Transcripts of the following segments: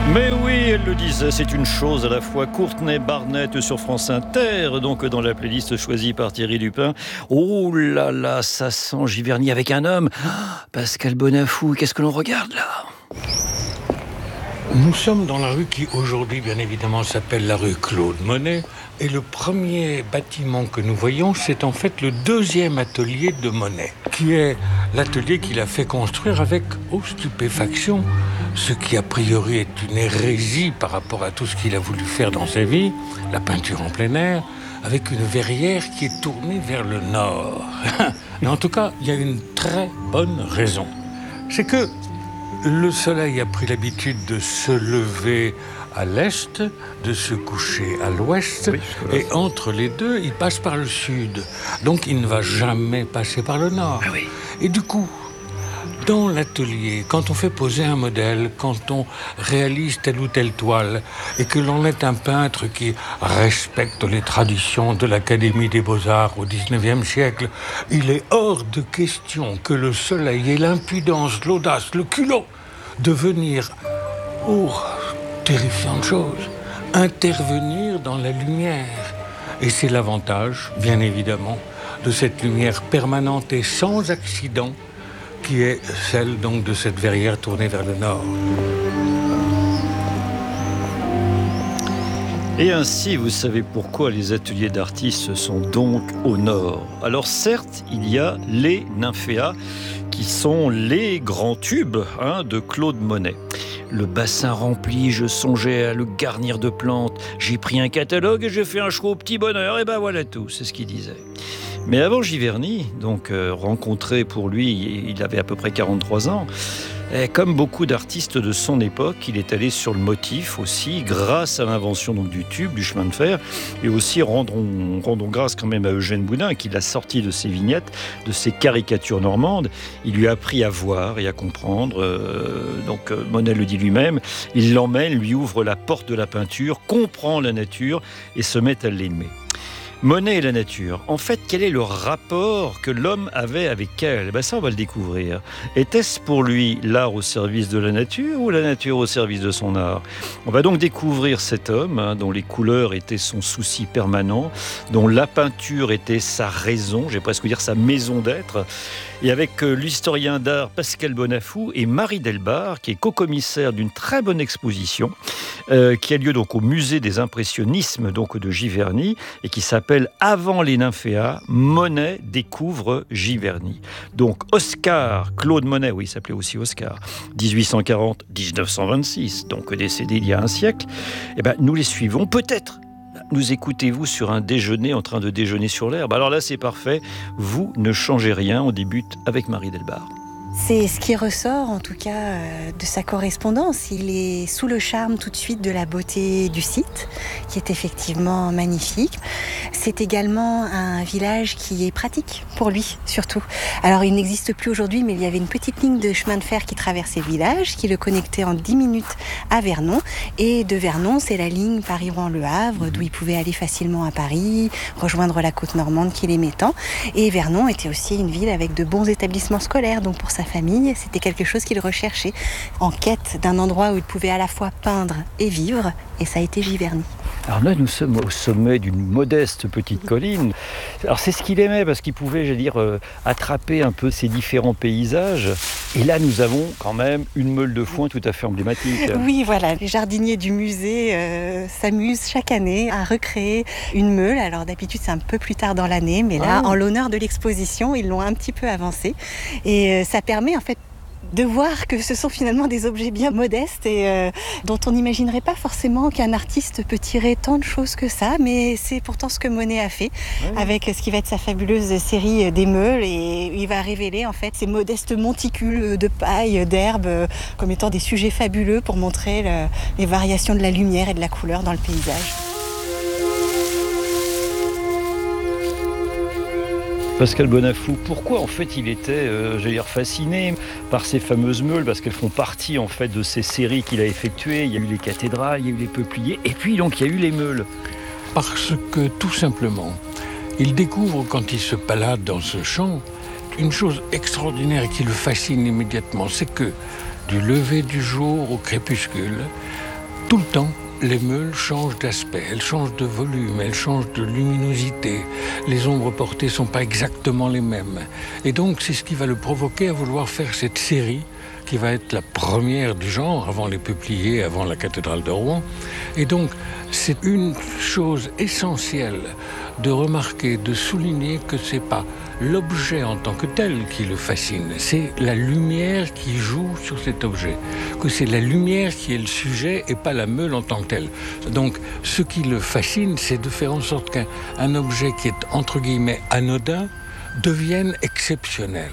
Mais oui, elle le disait, c'est une chose à la fois. Courtenay Barnett sur France Inter, donc dans la playlist choisie par Thierry Dupin. Oh là là, ça sent Giverny avec un homme. Pascal Bonafou, qu'est-ce que l'on regarde là ? Nous sommes dans la rue qui aujourd'hui, bien évidemment, s'appelle la rue Claude Monet. Et le premier bâtiment que nous voyons, c'est en fait le deuxième atelier de Monet, qui est l'atelier qu'il a fait construire avec, stupéfaction, ce qui a priori est une hérésie par rapport à tout ce qu'il a voulu faire dans sa vie, la peinture en plein air, avec une verrière qui est tournée vers le nord. Et en tout cas, il y a une très bonne raison. C'est que le soleil a pris l'habitude de se lever à l'est, de se coucher à l'ouest, et entre les deux, il passe par le sud. Donc il ne va jamais passer par le nord. Ah oui. Et du coup, dans l'atelier, quand on fait poser un modèle, quand on réalise telle ou telle toile, et que l'on est un peintre qui respecte les traditions de l'Académie des Beaux-Arts au XIXe siècle, il est hors de question que le soleil ait l'impudence, l'audace, le culot de venir, terrifiante chose, intervenir dans la lumière. Et c'est l'avantage, bien évidemment, de cette lumière permanente et sans accident, qui est celle donc de cette verrière tournée vers le nord. Et ainsi, vous savez pourquoi les ateliers d'artistes sont donc au nord. Alors certes, il y a les nymphéas, qui sont les grands tubes de Claude Monet. Le bassin rempli, je songeais à le garnir de plantes. J'ai pris un catalogue et j'ai fait un choix au petit bonheur. Et ben voilà tout, c'est ce qu'il disait. Mais avant Giverny, donc rencontré pour lui, il avait à peu près 43 ans. Et comme beaucoup d'artistes de son époque, il est allé sur le motif aussi, grâce à l'invention donc, du tube, du chemin de fer, et aussi rendons grâce quand même à Eugène Boudin, qui l'a sorti de ses vignettes, de ses caricatures normandes. Il lui a appris à voir et à comprendre. Donc Monet le dit lui-même, il l'emmène, lui ouvre la porte de la peinture, comprend la nature et se met à l'aimer. Monet et la nature. En fait, quel est le rapport que l'homme avait avec elle ? Ça, on va le découvrir. Était-ce pour lui l'art au service de la nature ou la nature au service de son art ? On va donc découvrir cet homme dont les couleurs étaient son souci permanent, dont la peinture était sa raison, j'ai presque dire sa maison d'être. Et avec l'historien d'art Pascal Bonafou et Marie Delbar, qui est co-commissaire d'une très bonne exposition qui a lieu donc au musée des impressionnismes donc de Giverny et qui s'appelle Avant les nymphéas, Monet découvre Giverny. Donc Oscar Claude Monet, oui, il s'appelait aussi Oscar, 1840-1926, donc décédé il y a un siècle. Nous les suivons peut-être. Nous écoutez-vous sur un déjeuner en train de déjeuner sur l'herbe. Alors là, c'est parfait. Vous ne changez rien. On débute avec Marie Delbar. C'est ce qui ressort en tout cas de sa correspondance. Il est sous le charme tout de suite de la beauté du site, qui est effectivement magnifique. C'est également un village qui est pratique pour lui, surtout. Alors il n'existe plus aujourd'hui, mais il y avait une petite ligne de chemin de fer qui traversait le village, qui le connectait en 10 minutes à Vernon. Et de Vernon, c'est la ligne Paris-Rouen-Le Havre, d'où il pouvait aller facilement à Paris, rejoindre la côte normande qu'il aimait tant. Et Vernon était aussi une ville avec de bons établissements scolaires, donc pour sa famille, c'était quelque chose qu'il recherchait, en quête d'un endroit où il pouvait à la fois peindre et vivre, et ça a été Giverny. Alors là, nous sommes au sommet d'une modeste petite colline. Alors c'est ce qu'il aimait, parce qu'il pouvait, attraper un peu ces différents paysages. Et là, nous avons quand même une meule de foin tout à fait emblématique. Oui, voilà, les jardiniers du musée s'amusent chaque année à recréer une meule. Alors d'habitude, c'est un peu plus tard dans l'année, mais là, en l'honneur de l'exposition, ils l'ont un petit peu avancé. Et ça permet en fait de voir que ce sont finalement des objets bien modestes et dont on n'imaginerait pas forcément qu'un artiste peut tirer tant de choses que ça, mais c'est pourtant ce que Monet a fait avec ce qui va être sa fabuleuse série des meules, et il va révéler en fait ces modestes monticules de paille, d'herbe comme étant des sujets fabuleux pour montrer les variations de la lumière et de la couleur dans le paysage. Pascal Bonafou, pourquoi en fait il était fasciné par ces fameuses meules, parce qu'elles font partie en fait de ces séries qu'il a effectuées. Il y a eu les cathédrales, il y a eu les peupliers, et puis donc il y a eu les meules. Parce que tout simplement, il découvre quand il se balade dans ce champ une chose extraordinaire qui le fascine immédiatement, c'est que du lever du jour au crépuscule, Tout le temps, les meules changent d'aspect, elles changent de volume, elles changent de luminosité. Les ombres portées ne sont pas exactement les mêmes. Et donc, c'est ce qui va le provoquer à vouloir faire cette série qui va être la première du genre, avant les peupliers, avant la cathédrale de Rouen. Et donc, c'est une chose essentielle de remarquer, de souligner que ce n'est pas l'objet en tant que tel qui le fascine, c'est la lumière qui joue sur cet objet, que c'est la lumière qui est le sujet et pas la meule en tant que telle. Donc, ce qui le fascine, c'est de faire en sorte qu'un objet qui est entre guillemets anodin devienne exceptionnel.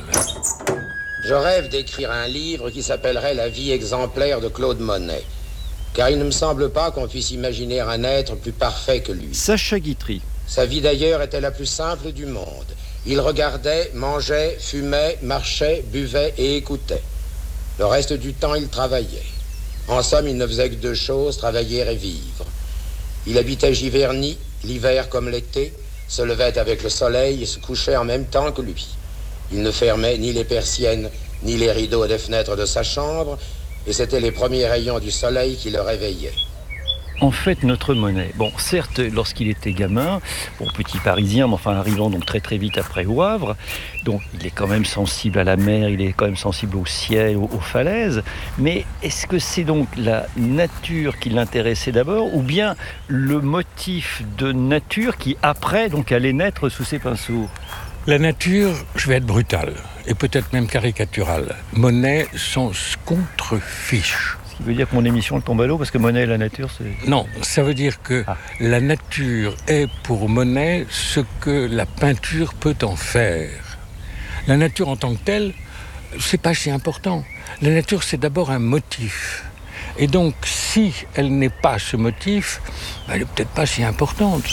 Je rêve d'écrire un livre qui s'appellerait « La vie exemplaire de Claude Monet ». Car il ne me semble pas qu'on puisse imaginer un être plus parfait que lui. Sacha Guitry. Sa vie d'ailleurs était la plus simple du monde. Il regardait, mangeait, fumait, marchait, buvait et écoutait. Le reste du temps, il travaillait. En somme, il ne faisait que deux choses, travailler et vivre. Il habitait Giverny, l'hiver comme l'été, se levait avec le soleil et se couchait en même temps que lui. Il ne fermait ni les persiennes, ni les rideaux des fenêtres de sa chambre, et c'étaient les premiers rayons du soleil qui le réveillaient. En fait, notre Monet, bon, certes, lorsqu'il était gamin, bon, petit Parisien, mais enfin arrivant donc très très vite après au Havre, donc il est quand même sensible à la mer, il est quand même sensible au ciel, aux falaises, mais est-ce que c'est donc la nature qui l'intéressait d'abord, ou bien le motif de nature qui après donc allait naître sous ses pinceaux ? La nature, je vais être brutal, et peut-être même caricatural. Monet s'en contrefiche. Ce qui veut dire que mon émission tombe à l'eau, parce que Monet et la nature, c'est... Non, ça veut dire que la nature est pour Monet ce que la peinture peut en faire. La nature en tant que telle, c'est pas si important. La nature, c'est d'abord un motif. Et donc, si elle n'est pas ce motif, elle n'est peut-être pas si importante.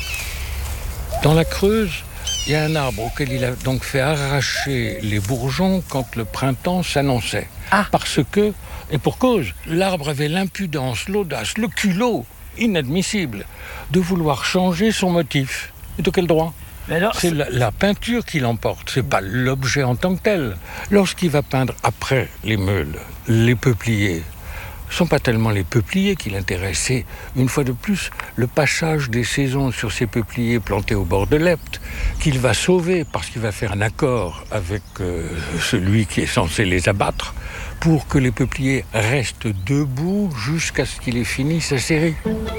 Dans la Creuse, il y a un arbre auquel il a donc fait arracher les bourgeons quand le printemps s'annonçait. Parce que, et pour cause, l'arbre avait l'impudence, l'audace, le culot inadmissible de vouloir changer son motif. Et de quel droit ? Alors, c'est la peinture qui l'emporte, c'est pas l'objet en tant que tel. Lorsqu'il va peindre après les meules, les peupliers, ce ne sont pas tellement les peupliers qui l'intéressent, c'est, une fois de plus, le passage des saisons sur ces peupliers plantés au bord de l'Epte, qu'il va sauver parce qu'il va faire un accord avec celui qui est censé les abattre, pour que les peupliers restent debout jusqu'à ce qu'il ait fini sa série.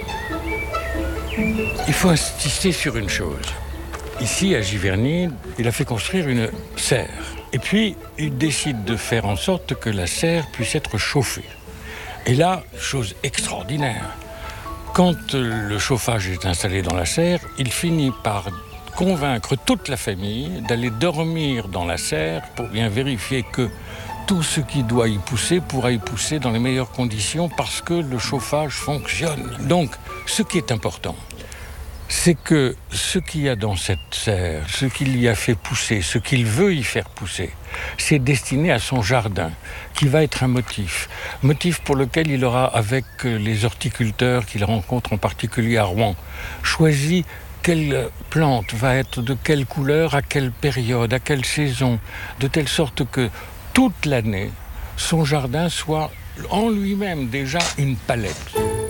Il faut insister sur une chose. Ici, à Giverny, il a fait construire une serre. Et puis, il décide de faire en sorte que la serre puisse être chauffée. Et là, chose extraordinaire, quand le chauffage est installé dans la serre, il finit par convaincre toute la famille d'aller dormir dans la serre pour bien vérifier que tout ce qui doit y pousser pourra y pousser dans les meilleures conditions parce que le chauffage fonctionne. Donc, ce qui est important, c'est que ce qu'il y a dans cette serre, ce qu'il y a fait pousser, ce qu'il veut y faire pousser, c'est destiné à son jardin, qui va être un motif pour lequel il aura, avec les horticulteurs qu'il rencontre en particulier à Rouen, choisi quelle plante va être de quelle couleur, à quelle période, à quelle saison, de telle sorte que toute l'année, son jardin soit en lui-même déjà une palette.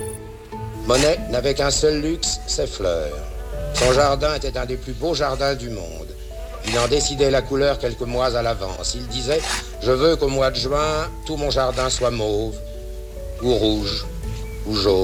Monet n'avait qu'un seul luxe, ses fleurs. Son jardin était un des plus beaux jardins du monde. Il en décidait la couleur quelques mois à l'avance. Il disait « Je veux qu'au mois de juin, tout mon jardin soit mauve, ou rouge, ou jaune. »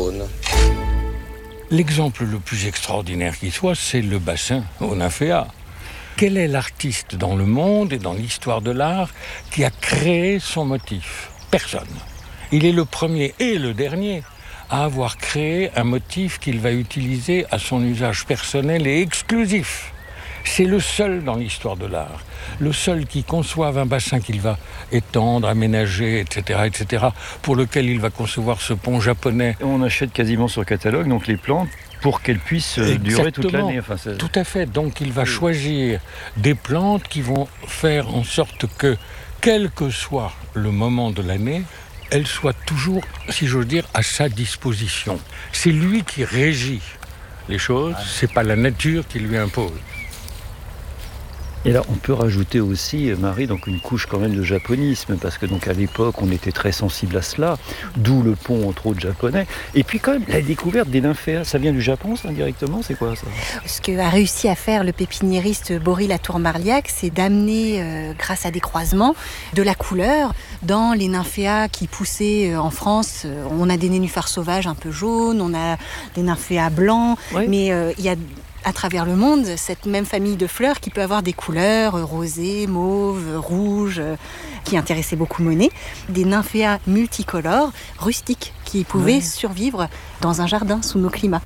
L'exemple le plus extraordinaire qui soit, c'est le bassin au Nymphéa. Quel est l'artiste dans le monde et dans l'histoire de l'art qui a créé son motif ? Personne. Il est le premier et le dernier à avoir créé un motif qu'il va utiliser à son usage personnel et exclusif. C'est le seul dans l'histoire de l'art, le seul qui conçoive un bassin qu'il va étendre, aménager, etc., pour lequel il va concevoir ce pont japonais. On achète quasiment sur catalogue donc les plantes pour qu'elles puissent durer toute l'année. Enfin, tout à fait. Donc il va choisir des plantes qui vont faire en sorte que, quel que soit le moment de l'année, elles soient toujours, si j'ose dire, à sa disposition. C'est lui qui régit les choses, c'est pas la nature qui lui impose. Et là, on peut rajouter aussi, Marie, donc une couche quand même de japonisme, parce que donc à l'époque, on était très sensible à cela, d'où le pont entre autres japonais. Et puis quand même, la découverte des nymphéas, ça vient du Japon, ça, directement, c'est quoi ça? Ce qu'a réussi à faire le pépiniériste Bory Latour-Marliac, c'est d'amener, grâce à des croisements, de la couleur dans les nymphéas qui poussaient en France. On a des nénuphars sauvages un peu jaunes, on a des nymphéas blancs, oui. Mais il y a à travers le monde cette même famille de fleurs qui peut avoir des couleurs rosées, mauves, rouges, qui intéressaient beaucoup Monet. Des nymphéas multicolores, rustiques, qui pouvaient survivre dans un jardin sous nos climats.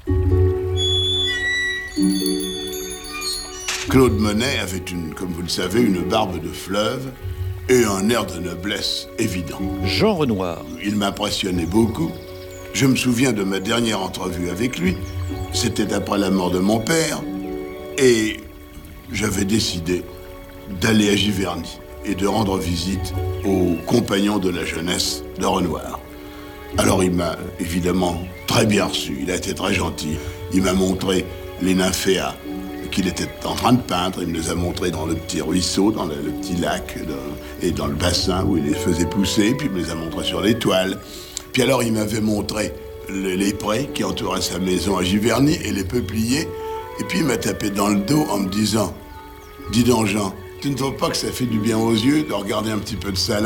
Claude Monet avait, comme vous le savez, une barbe de fleuve et un air de noblesse évident. Jean Renoir. Il m'impressionnait beaucoup. Je me souviens de ma dernière entrevue avec lui. C'était après la mort de mon père. Et j'avais décidé d'aller à Giverny et de rendre visite aux compagnons de la jeunesse de Renoir. Alors il m'a évidemment très bien reçu. Il a été très gentil. Il m'a montré les nymphéas qu'il était en train de peindre. Il me les a montrés dans le petit ruisseau, dans le petit lac et dans le bassin où il les faisait pousser. Puis il me les a montrés sur les toiles. Puis alors il m'avait montré les prés qui entouraient sa maison à Giverny et les peupliers. Et puis il m'a tapé dans le dos en me disant « Dis donc Jean, tu ne trouves pas que ça fait du bien aux yeux de regarder un petit peu de salade ?»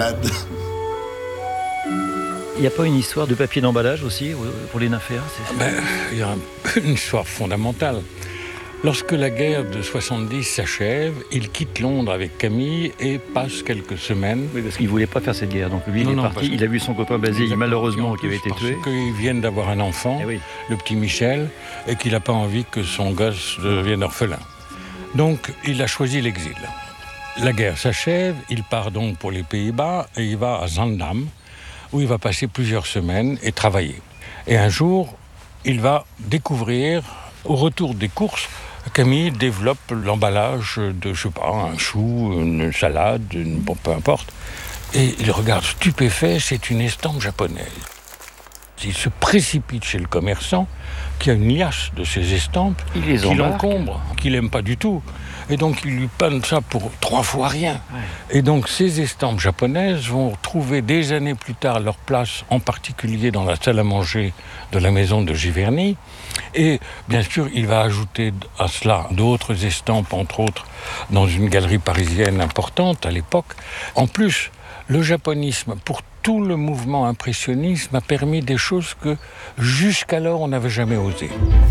Il n'y a pas une histoire de papier d'emballage aussi pour les nymphéas? Il y a une histoire fondamentale. Lorsque la guerre de 70 s'achève, il quitte Londres avec Camille et passe quelques semaines. Oui, parce qu'il ne voulait pas faire cette guerre. Donc lui, il est parti. Il a vu son copain Basile, malheureusement, qui avait été tué. Parce qu'ils viennent d'avoir un enfant, le petit Michel, et qu'il n'a pas envie que son gosse devienne orphelin. Donc, il a choisi l'exil. La guerre s'achève, il part donc pour les Pays-Bas et il va à Zaandam, où il va passer plusieurs semaines et travailler. Et un jour, il va découvrir, au retour des courses, Camille développe l'emballage de, un chou, une salade, peu importe. Et il regarde stupéfait, c'est une estampe japonaise. Il se précipite chez le commerçant, qui a une liasse de ces estampes, qui l'encombre, qu'il n'aime pas du tout. Et donc il lui panne ça pour 3 fois rien. Ouais. Et donc ces estampes japonaises vont trouver des années plus tard leur place, en particulier dans la salle à manger de la maison de Giverny. Et bien sûr, il va ajouter à cela d'autres estampes, entre autres, dans une galerie parisienne importante à l'époque. En plus, le japonisme, pour tout le mouvement impressionniste, a permis des choses que jusqu'alors on n'avait jamais osé.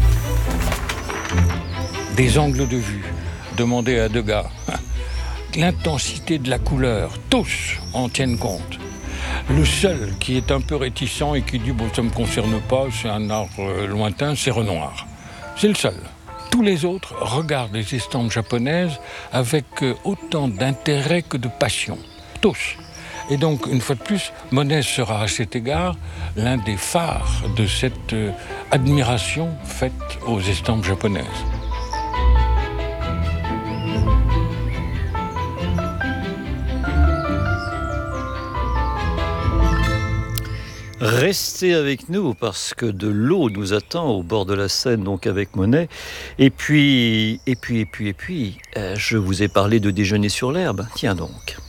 Des angles de vue, demandez à Degas. L'intensité de la couleur, tous en tiennent compte. Le seul qui est un peu réticent et qui dit « ça ne me concerne pas, c'est un art lointain », c'est Renoir. C'est le seul. Tous les autres regardent les estampes japonaises avec autant d'intérêt que de passion. Tous. Et donc, une fois de plus, Monet sera à cet égard l'un des phares de cette admiration faite aux estampes japonaises. Restez avec nous parce que de l'eau nous attend au bord de la Seine, donc avec Monet. Et puis, je vous ai parlé de déjeuner sur l'herbe. Tiens donc.